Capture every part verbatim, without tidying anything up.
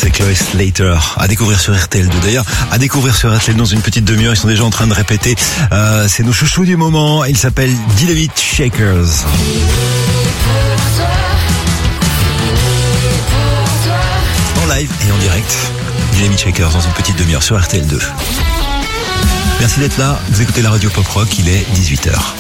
c'est Chloé Slater. À découvrir sur R T L deux. D'ailleurs, à découvrir sur R T L dans une petite demi-heure. Ils sont déjà en train de répéter. Euh, c'est nos chouchous du moment. Ils s'appellent Dynamite Shakers. En live et en direct. Dynamite Shakers dans une petite demi-heure sur R T L deux. Merci d'être là. Vous écoutez la radio Pop Rock. Il est dix-huit heures.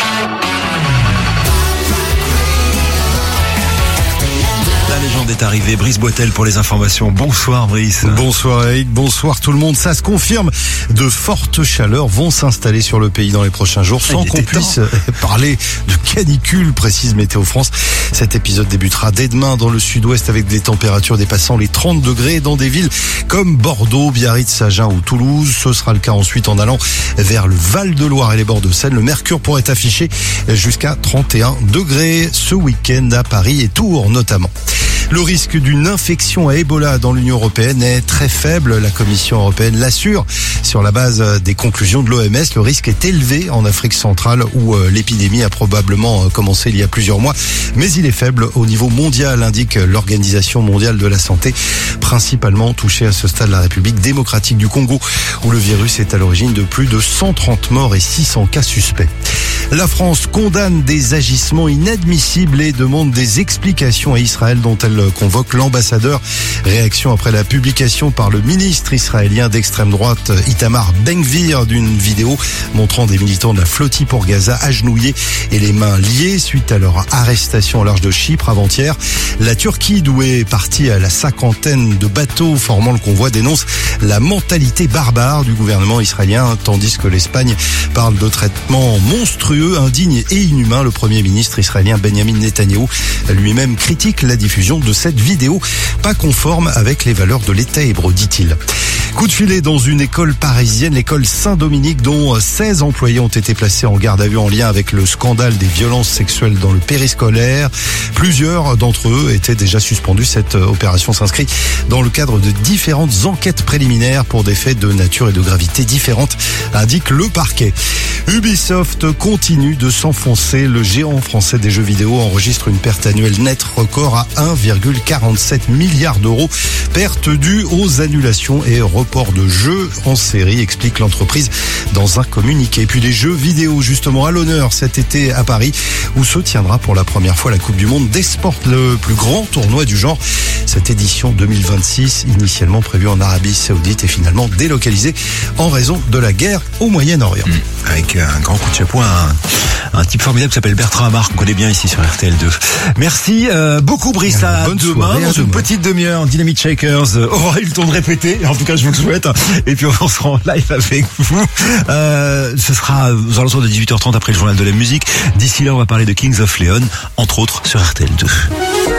La légende est arrivée. Brice Boitel pour les informations. Bonsoir Brice. Bonsoir Eric, bonsoir tout le monde. Ça se confirme, de fortes chaleurs vont s'installer sur le pays dans les prochains jours sans qu'on puisse parler de canicule, précise Météo France. Cet épisode débutera dès demain dans le sud-ouest avec des températures dépassant les trente degrés dans des villes comme Bordeaux, Biarritz, Agen ou Toulouse. Ce sera le cas ensuite en allant vers le Val-de-Loire et les bords de Seine. Le mercure pourrait afficher jusqu'à trente et un degrés ce week-end à Paris et Tours notamment. Le risque d'une infection à Ebola dans l'Union européenne est très faible. La Commission européenne l'assure. Sur la base des conclusions de l'O M S, le risque est élevé en Afrique centrale où l'épidémie a probablement commencé il y a plusieurs mois. Mais il est faible au niveau mondial, indique l'Organisation mondiale de la santé, principalement touchée à ce stade la République démocratique du Congo, où le virus est à l'origine de plus de cent trente morts et six cents cas suspects. La France condamne des agissements inadmissibles et demande des explications à Israël dont elle convoque l'ambassadeur. Réaction après la publication par le ministre israélien d'extrême droite Itamar Ben-Gvir d'une vidéo montrant des militants de la flottille pour Gaza agenouillés et les mains liées suite à leur arrestation au large de Chypre avant-hier. La Turquie, d'où est partie à la cinquantaine de bateaux formant le convoi, dénonce la mentalité barbare du gouvernement israélien, tandis que l'Espagne parle de traitements monstrueux, indignes et inhumains. Le premier ministre israélien Benjamin Netanyahou lui-même critique la diffusion de cette vidéo, pas conforme avec les valeurs de l'État hébreu, dit-il. Coup de filet dans une école parisienne, l'école Saint-Dominique, dont seize employés ont été placés en garde à vue en lien avec le scandale des violences sexuelles dans le périscolaire. Plusieurs d'entre eux étaient déjà suspendus. Cette opération s'inscrit dans le cadre de différentes enquêtes préliminaires pour des faits de nature et de gravité différentes, indique le parquet. Ubisoft continue de s'enfoncer. Le géant français des jeux vidéo enregistre une perte annuelle nette record à un virgule quarante-sept milliard d'euros. Perte due aux annulations et reports de jeux en série, explique l'entreprise dans un communiqué. Et puis les jeux vidéo justement à l'honneur cet été à Paris, où se tiendra pour la première fois la Coupe du Monde d'e-sport, le plus grand tournoi du genre. Cette édition deux mille vingt-six, initialement prévue en Arabie Saoudite, est finalement délocalisée en raison de la guerre au Moyen-Orient. Mmh. Avec un grand coup de chapeau à un, un type formidable qui s'appelle Bertrand Amar, qu'on connaît bien ici sur R T L deux. Merci euh, beaucoup Brice, à bonne demain soirée, dans à une demain. Petite demi-heure. Dynamite Shakers euh, aura eu le temps de répéter, en tout cas je vous le souhaite, et puis on sera en live avec vous. Euh, ce sera aux alentours de dix-huit heures trente après le journal de la musique. D'ici là on va parler de Kings of Leon, entre autres sur R T L deux.